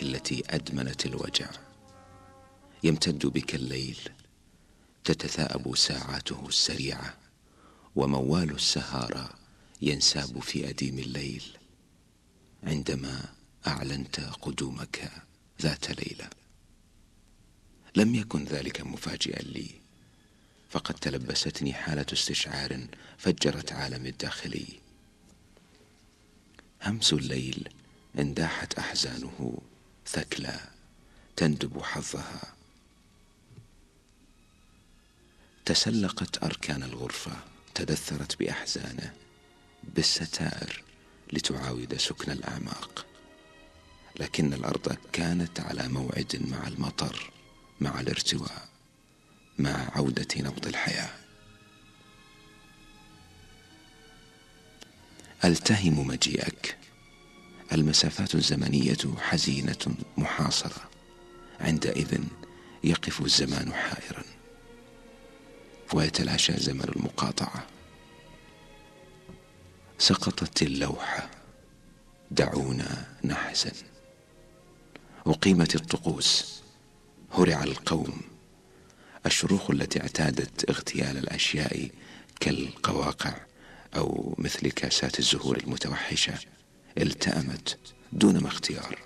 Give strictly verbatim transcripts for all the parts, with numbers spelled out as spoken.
التي أدمنت الوجع. يمتد بك الليل، تتثاءب ساعاته السريعة، وموال السهارة ينساب في أديم الليل عندما أعلنت قدومك ذات ليلة. لم يكن ذلك مفاجئا لي، فقد تلبستني حالة استشعار فجرت عالمي الداخلي. همس الليل انداحت أحزانه ثكلى تندب حظها. تسلقت أركان الغرفة، تدثرت بأحزانه بالستائر لتعاود سكن الأعماق، لكن الأرض كانت على موعد مع المطر، مع الارتواء، مع عودة نبض الحياة. ألتهم مجيئك. المسافات الزمنية حزينة محاصرة، عندئذ يقف الزمان حائرا ويتلاشى زمن المقاطعة. سقطت اللوحة، دعونا نحزن. أقيمت الطقوس، هرع القوم. الشروخ التي اعتادت اغتيال الأشياء كالقواقع أو مثل كاسات الزهور المتوحشة التأمت دون ما اختيار.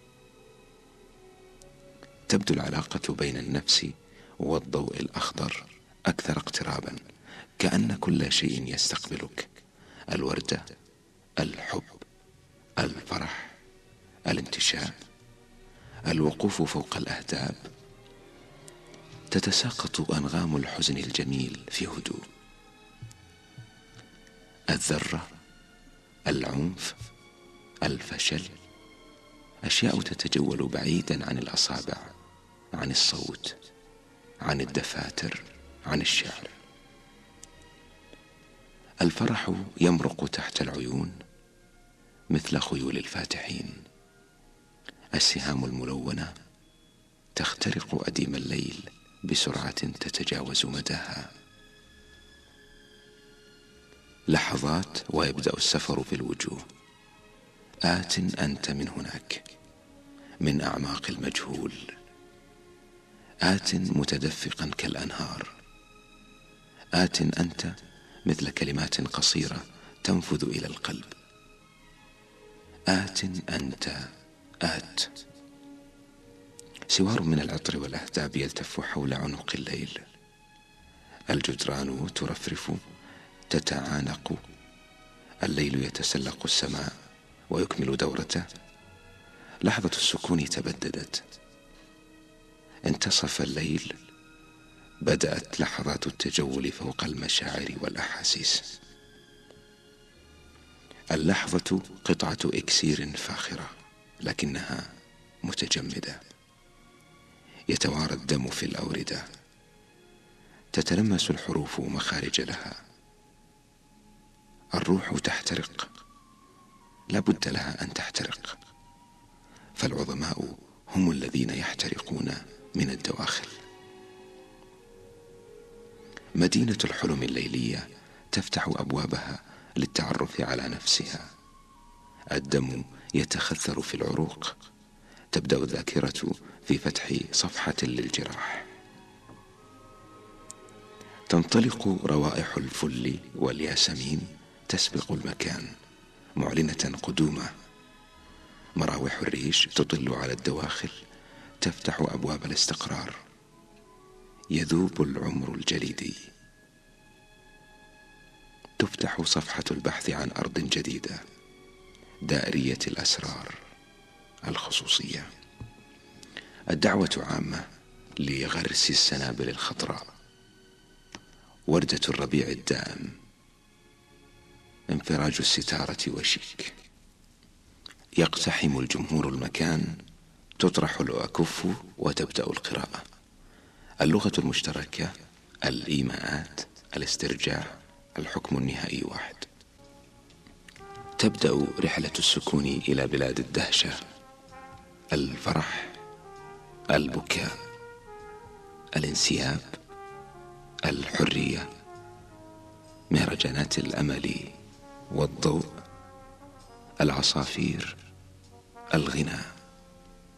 تبدو العلاقة بين النفس والضوء الأخضر أكثر اقترابا، كأن كل شيء يستقبلك: الوردة، الحب، الفرح، الانتشاء، الوقوف فوق الأهداب. تتساقط أنغام الحزن الجميل في هدوء. الذرة، العنف، الفشل، أشياء تتجول بعيدا عن الأصابع، عن الصوت، عن الدفاتر، عن الشعر. الفرح يمرق تحت العيون مثل خيول الفاتحين. السهام الملونة تخترق أديم الليل بسرعة تتجاوز مداها. لحظات ويبدأ السفر في الوجوه. آت أنت من هناك، من أعماق المجهول. آت متدفقا كالأنهار. آت أنت مثل كلمات قصيرة تنفذ إلى القلب. آت أنت، آت. سوار من العطر والأهداب يلتف حول عنق الليل. الجدران ترفرف، تتعانق. الليل يتسلق السماء ويكمل دورته. لحظة السكون تبددت. انتصف الليل، بدأت لحظات التجول فوق المشاعر والأحاسيس. اللحظة قطعة إكسير فاخرة، لكنها متجمدة. يتوارى الدم في الأوردة، تتلمس الحروف مخارج لها. الروح تحترق، لا بد لها أن تحترق، فالعظماء هم الذين يحترقون من الدواخل. مدينة الحلم الليلية تفتح أبوابها للتعرف على نفسها. الدم يتخثر في العروق. تبدأ الذاكرة في فتح صفحة للجراح. تنطلق روائح الفل والياسمين تسبق المكان معلنة قدومه. مراوح الريش تطل على الدواخل، تفتح أبواب الاستقرار. يذوب العمر الجليدي. تفتح صفحة البحث عن أرض جديدة، دائرية الأسرار، الخصوصية. الدعوة عامة لغرس السنابل الخضراء. وردة الربيع الدائم. انفراج الستارة وشيك. يقتحم الجمهور المكان، تطرح الأكف وتبدأ القراءة. اللغة المشتركة، الإيماءات، الاسترجاع، الحكم النهائي واحد. تبدأ رحلة السكون إلى بلاد الدهشة، الفرح، البكاء، الانسياب، الحرية، مهرجانات الأمل والضوء، العصافير، الغناء.